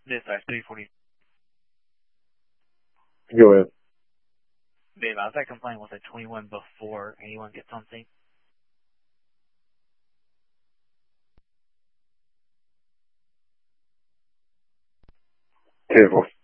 Dispatch 340. Go ahead. Babe, I was at complaint with a 21 before anyone gets on scene. Careful.